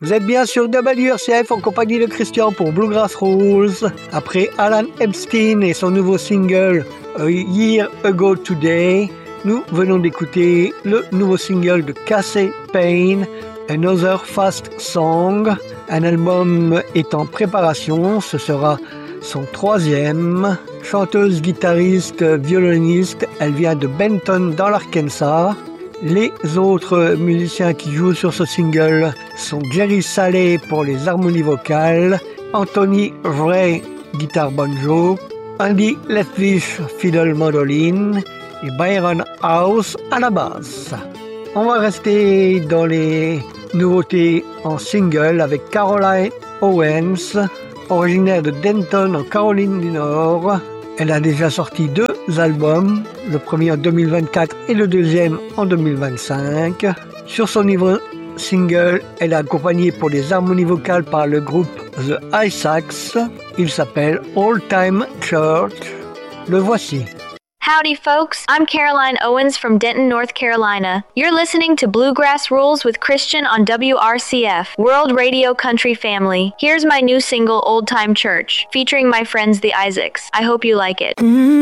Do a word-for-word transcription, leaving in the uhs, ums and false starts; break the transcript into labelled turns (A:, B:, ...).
A: Vous êtes bien sur W R C F en compagnie de Christian pour Bluegrass Rules. Après Alan Epstein et son nouveau single A Year Ago Today, nous venons d'écouter le nouveau single de Casey Payne, Another Fast Song. Un album est en préparation, ce sera son troisième. Chanteuse, guitariste, violoniste, elle vient de Benton dans l'Arkansas. Les autres musiciens qui jouent sur ce single sont Jerry Saleh pour les harmonies vocales, Anthony Ray, guitare banjo, Andy Letfish, fiddle mandolin et Byron House à la basse. On va rester dans les nouveautés en single avec Caroline Owens, originaire de Denton en Caroline du Nord. Elle a déjà sorti deux albums, le premier en deux mille vingt-quatre et le deuxième en deux mille vingt-cinq. Sur son niveau single, elle est accompagnée pour les harmonies vocales par le groupe The Isaacs. Il s'appelle All Time Church. Le voici.
B: Howdy, folks. I'm Caroline Owens from Denton, North Carolina. You're listening to Bluegrass Rules with Christian on W R C F, World Radio Country Family. Here's my new single, Old Time Church, featuring my friends, the Isaacs. I hope you like it. Mm-hmm.